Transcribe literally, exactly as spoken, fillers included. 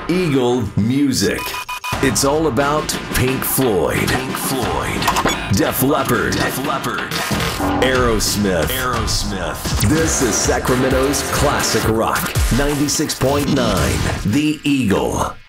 Eagle Music. It's all about Pink Floyd. Pink Floyd. Def Leppard. Def Leppard. Aerosmith. Aerosmith. This is Sacramento's classic rock. ninety-six point nine The Eagle.